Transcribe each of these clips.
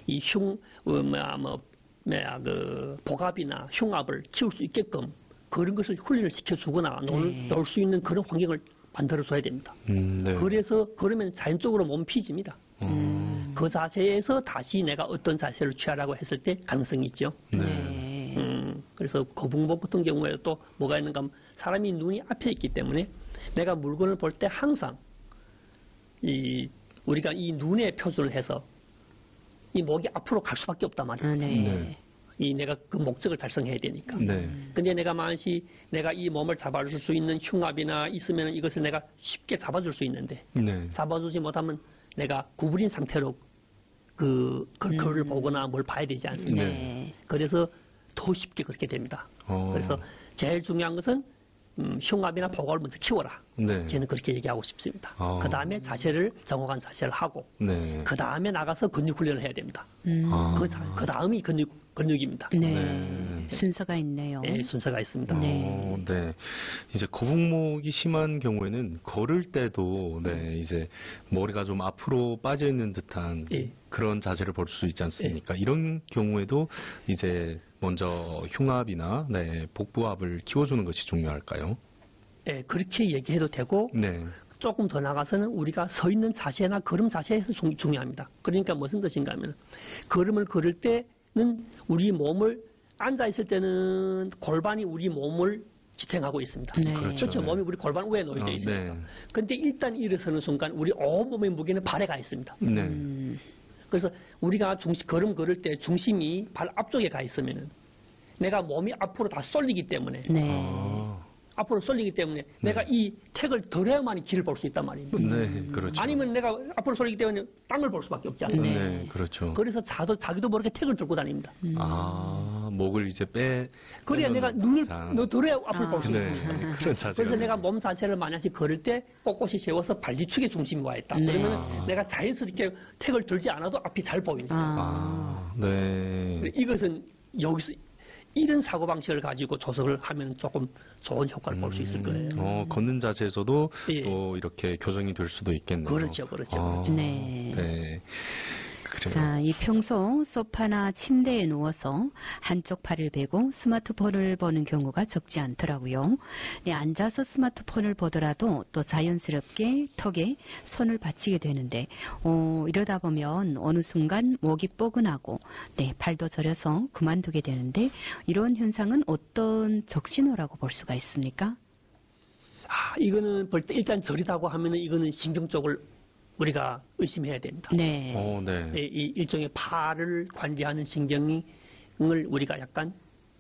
이 복압이나 흉압을 키울 수 있게끔 그런 것을 훈련을 시켜주거나 놀 수 있는 그런 환경을 만들어줘야 됩니다. 네. 그래서 그러면 자연적으로 몸 피집니다. 그 자세에서 다시 내가 어떤 자세를 취하라고 했을 때 가능성이 있죠. 네. 그래서 거북목 같은 경우에 또 뭐가 있는가 하면 사람이 눈이 앞에 있기 때문에 내가 물건을 볼 때 항상 우리가 이 눈에 표준을 해서 이 목이 앞으로 갈 수밖에 없단 말이에요. 네. 내가 그 목적을 달성해야 되니까. 네. 근데 내가 만시 내가 이 몸을 잡아줄 수 있는 흉압이나 있으면 이것을 내가 쉽게 잡아줄 수 있는데 네. 잡아주지 못하면 내가 구부린 상태로 그걸 보거나 뭘 봐야 되지 않습니까? 네. 그래서 더 쉽게 그렇게 됩니다. 그래서 제일 중요한 것은 흉압이나 복압을 먼저 키워라. 네. 저는 그렇게 얘기하고 싶습니다. 그 다음에 자세를 정확한 자세를 하고 네. 그 다음에 나가서 근육 훈련을 해야 됩니다. 그 다음이 근육입니다. 네. 순서가 있네요. 네, 순서가 있습니다. 네. 이제 거북목이 심한 경우에는 걸을 때도 이제 머리가 좀 앞으로 빠져 있는 듯한 그런 자세를 볼 수 있지 않습니까? 이런 경우에도 이제 먼저 흉압이나 복부압을 키워주는 것이 중요할까요? 네, 그렇게 얘기해도 되고 조금 더 나가서는 우리가 서 있는 자세나 걸음 자세에서 중요합니다. 그러니까 무슨 뜻인가 하면 걸음을 걸을 때는 우리 몸을 앉아 있을 때는 골반이 우리 몸을 지탱하고 있습니다. 그렇죠. 몸이 우리 골반 위에 놓여져 있습니다. 그런데 일단 일어서는 순간 우리 온몸의 무게는 발에 가 있습니다. 그래서 우리가 걸음 걸을 때 중심이 발 앞쪽에 가 있으면은 내가 몸이 앞으로 다 쏠리기 때문에 앞으로 쏠리기 때문에 내가 이 택을 덜해야만이 길을 볼 수 있단 말입니다. 그렇죠. 아니면 내가 앞으로 쏠리기 때문에 땅을 볼 수밖에 없지 않습니까? 그렇죠. 그래서 자기도 모르게 택을 들고 다닙니다. 목을 이제 그래야 내가 눈을 들어야 앞을 볼 수 있습니다. 그런 자세가 그래서 내가 몸 자세를 만약에 걸을 때 꼿꼿이 세워서 발뒤축에 중심이 와 있다. 그러면 내가 자연스럽게 택을 들지 않아도 앞이 잘 보입니다. 이것은 여기서 이런 사고방식을 가지고 조석을 하면 조금 좋은 효과를 볼 수 있을 거예요. 걷는 자세에서도 또 이렇게 교정이 될 수도 있겠네요. 그렇죠. 네. 자, 이 평소 소파나 침대에 누워서 한쪽 팔을 베고 스마트폰을 보는 경우가 적지 않더라고요. 앉아서 스마트폰을 보더라도 또 자연스럽게 턱에 손을 받치게 되는데, 이러다 보면 어느 순간 목이 뻐근하고, 팔도 저려서 그만두게 되는데, 이런 현상은 어떤 적신호라고 볼 수가 있습니까? 이거는 볼 때 일단 저리다고 하면은 이거는 신경 쪽을 우리가 의심해야 됩니다. 이 일종의 팔을 관리하는 신경을 우리가 약간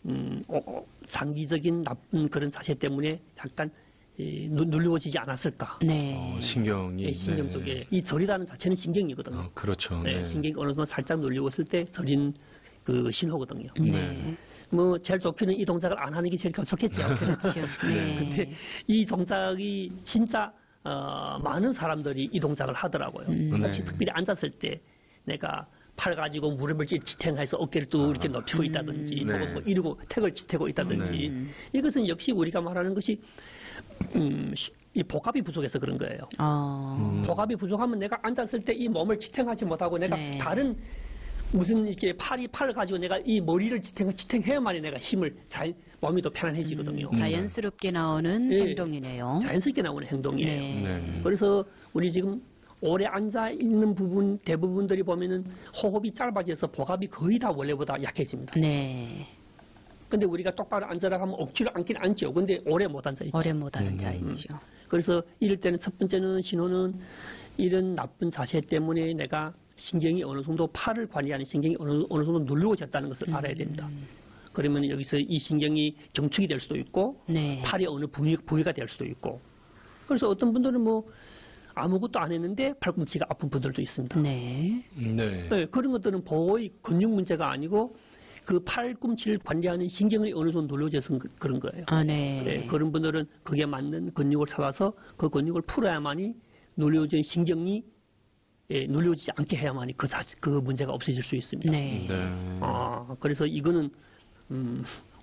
장기적인 나쁜 그런 자세 때문에 약간 눌리워지지 않았을까? 신경이 신경 쪽에 이 저리다는 자체는 신경이거든요. 그렇죠. 신경이 어느 정도 살짝 눌리웠을 때 저린 그 신호거든요. 뭐 제일 좋기는 이 동작을 안 하는 게 제일 좋겠죠. 그렇죠. 근데 이 동작이 진짜 많은 사람들이 이 동작을 하더라고요. 특별히 앉았을 때 내가 팔 가지고 무릎을 지탱해서 어깨를 또 이렇게 높이고 있다든지 혹은 뭐 이러고 택을 지탱고 있다든지 이것은 역시 우리가 말하는 것이 이 복압이 부족해서 그런 거예요. 복압이 부족하면 내가 앉았을 때 이 몸을 지탱하지 못하고 내가 다른 무슨 이렇게 팔을 가지고 내가 이 머리를 지탱해야만이 내가 힘을 몸이 더 편안해지거든요. 자연스럽게 나오는 행동이네요. 자연스럽게 나오는 행동이에요. 그래서 우리 지금 오래 앉아 있는 대부분들이 보면은 호흡이 짧아져서 복압이 거의 다 원래보다 약해집니다. 근데 우리가 똑바로 앉아라 하면 억지로 앉긴 앉죠. 근데 오래 못 앉아있죠. 오래 못 앉아있죠. 그래서 이럴 때는 첫 번째는 신호는 이런 나쁜 자세 때문에 내가 신경이 어느 정도 팔을 관리하는 신경이 어느 정도 눌러졌다는 것을 알아야 됩니다. 그러면 여기서 이 신경이 경축이 될 수도 있고 팔이 어느 부위가 될 수도 있고 그래서 어떤 분들은 뭐 아무것도 안 했는데 팔꿈치가 아픈 분들도 있습니다. 그런 것들은 거의 근육 문제가 아니고 그 팔꿈치를 관리하는 신경이 어느 정도 눌러져서 그런 거예요. 그런 분들은 그게 맞는 근육을 찾아서 그 근육을 풀어야만이 눌려진 신경이 눌려지지 않게 해야만이 그 문제가 없어질 수 있습니다. 그래서 이거는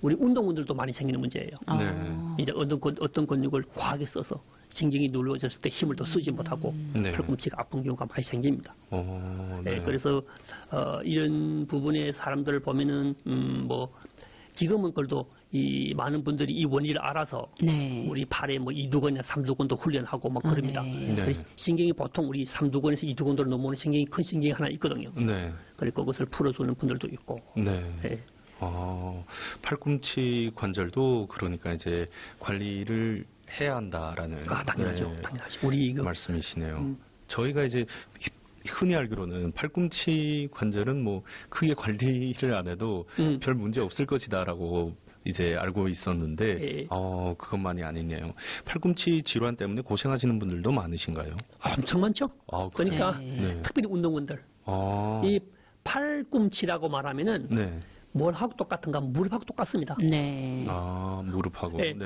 우리 운동원들도 많이 생기는 문제예요. 네. 이제 어떤 근육을 과하게 써서 신경이 눌러졌을 때 힘을 더 쓰지 못하고 네. 팔꿈치가 아픈 경우가 많이 생깁니다. 네. 네, 그래서 이런 부분에 사람들을 보면은 뭐 지금은 그래도 이 많은 분들이 이 원리를 알아서 네. 우리 팔에 뭐 이두근이나 삼두근도 훈련하고 막 그럽니다. 네. 그래서 신경이 보통 우리 삼두근에서 이두근으로 넘어오는 신경이 큰 신경이 하나 있거든요. 네. 그리고 그것을 풀어주는 분들도 있고. 네. 네. 팔꿈치 관절도 그러니까 이제 관리를 해야 한다라는 당연하죠. 네, 당연하죠. 우리 이거 말씀이시네요. 저희가 이제 흔히 알기로는 팔꿈치 관절은 뭐 크게 관리를 안 해도 별 문제 없을 것이다라고 이제 알고 있었는데 예. 그것만이 아니네요. 팔꿈치 질환 때문에 고생하시는 분들도 많으신가요? 엄청 많죠. 그러니까 네. 특별히 운동원들 이 팔꿈치라고 말하면은 네. 뭘하고 똑같은가? 무릎하고 똑같습니다. 네. 무릎하고. 네. 네.